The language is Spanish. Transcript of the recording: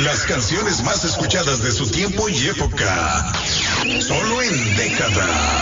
Las canciones más escuchadas de su tiempo y época. Solo en Década.